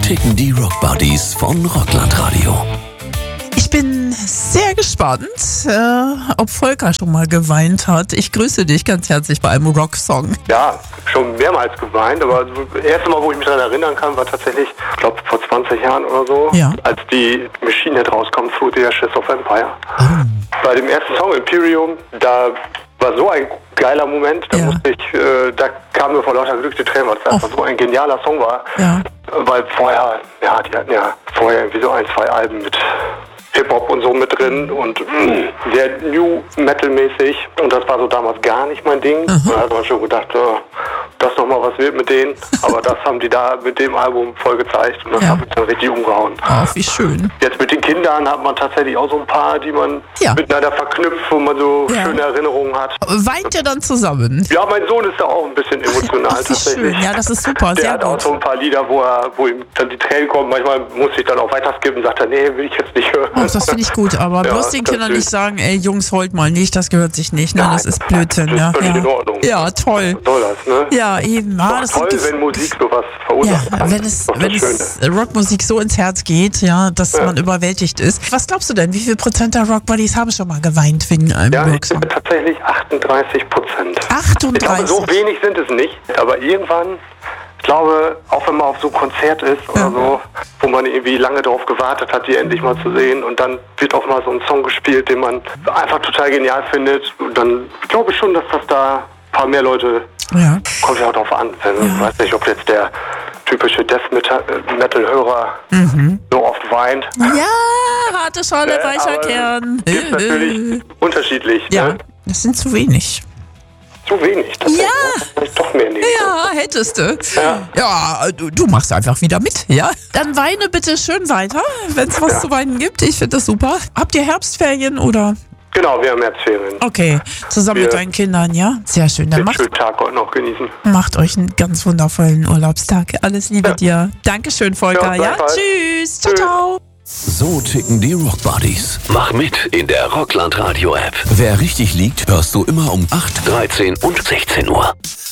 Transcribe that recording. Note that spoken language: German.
ticken die Rock Buddies von Rockland Radio. Ich bin sehr gespannt, ob Volker schon mal geweint hat. Ich grüße dich ganz herzlich bei einem Rocksong. Ja, schon mehrmals geweint, aber das erste Mal, wo ich mich daran erinnern kann, war tatsächlich, ich glaube, vor 20 Jahren oder so, Ja. als die Machine Head rauskam, Through the Ashes of Empire. Bei dem ersten Song, Imperium, da war so ein geiler Moment, da Ja. da kamen mir vor lauter Glück die Tränen, weil es einfach so ein genialer Song war. Ja. Weil vorher, die hatten ja vorher irgendwie so 1, 2 Alben mit Hip-Hop und so mit drin und sehr New Metal-mäßig. Und das war so damals gar nicht mein Ding. Da hat man schon gedacht, das nochmal was wird mit denen. Aber das haben die da mit dem Album voll gezeigt und das Ja. hat mich dann richtig umgehauen. Oh, wie schön. Jetzt mit den Kindern hat man tatsächlich auch so ein paar, die man Ja. miteinander verknüpft, wo man so Ja. schöne Erinnerungen hat. Weint ihr dann zusammen? Ja, mein Sohn ist da auch ein bisschen emotional Ach, wie tatsächlich. schön. Ja, das ist super. Der Sehr hat auch gut. so ein paar Lieder, wo ihm dann die Tränen kommen. Manchmal muss ich dann auch weiter skippen, sagt er, nee, will ich jetzt nicht hören. Oh, das finde ich gut, aber Ja, bloß den das Kindern ist- nicht sagen, ey Jungs, heult mal nicht, das gehört sich nicht, ne? Nein, Das ist Blödsinn, das ist ja. völlig Ja. in Ordnung. Ja, toll. Was soll das, ne? Ja, eben. Ah, das Toll, sind wenn Musik sowas ja, verursacht. kann. wenn Das es, ist doch das wenn es Rockmusik so ins Herz geht, ja, dass man überwältigt ist. Was glaubst du denn? Wie viel Prozent der Rock-Buddies haben schon mal geweint wegen einem Ja, ich Rocksong? bin tatsächlich 38%. 38? Ich glaube, so wenig sind es nicht, aber irgendwann, ich glaube, auch wenn man auf so ein Konzert ist oder so, wo man irgendwie lange darauf gewartet hat, die endlich mal zu sehen und dann wird auch mal so ein Song gespielt, den man einfach total genial findet und dann glaube ich schon, dass das da ein paar mehr Leute, Ja. kommt ja auch drauf an. Ich weiß nicht, ob jetzt der typische Death-Metal-Hörer so oft weint. Ja, harte Schale, weicher aber Kern. Ist natürlich unterschiedlich. Ja, Ne? das sind zu wenig. Zu wenig. Ja. Vielleicht doch mehr nehmen. Ja, hättest du. Ja. Ja, du machst einfach wieder mit, ja? Dann weine bitte schön weiter, wenn es was zu weinen gibt. Ich finde das super. Habt ihr Herbstferien oder? Genau, wir haben Herbstferien. Okay, zusammen mit Wir- deinen Kindern, ja? Sehr schön. Dann Den schönen Tag heute noch genießen. macht euch einen ganz wundervollen Urlaubstag. Alles Liebe dir. Dankeschön, Volker. Ja, Ja, gleichfalls. tschüss. Ciao, Tschüss. ciao. So ticken die Rock Buddies. Mach mit in der Rockland Radio App. Wer richtig liegt, hörst du immer um 8, 13 und 16 Uhr.